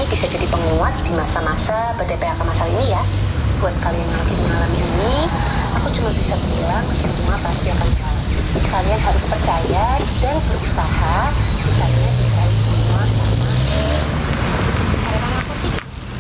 bisa jadi penguat di masa-masa ber-PHK masal ini ya. Buat kalian yang lagi mengalami ini, aku cuma bisa bilang semua pasti akan jalan. Kalian harus percaya dan berusaha supaya